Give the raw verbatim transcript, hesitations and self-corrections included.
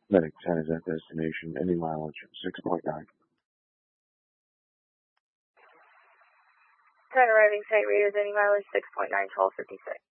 Medic ten is at destination. Any mileage six point nine. ten arriving, site readers, any mileage six point nine, twelve fifty-six.